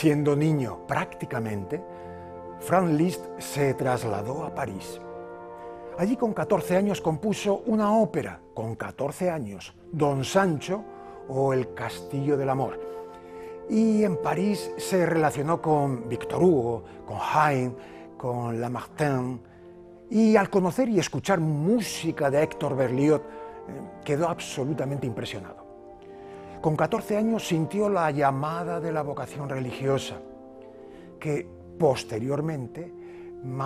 Siendo niño prácticamente, Franz Liszt se trasladó a París. Allí con 14 años compuso una ópera, con 14 años, Don Sancho o El Castillo del Amor. Y en París se relacionó con Victor Hugo, con Haydn, con Lamartine, y al conocer y escuchar música de Héctor Berlioz, quedó absolutamente impresionado. Con 14 años sintió la llamada de la vocación religiosa, que posteriormente